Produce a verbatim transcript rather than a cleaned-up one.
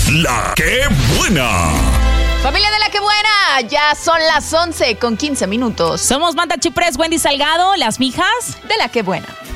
La que buena. Familia de La que buena, ya son las once con quince minutos. Somos Manta Chiprés, Wendy Salgado, las mijas de La que buena.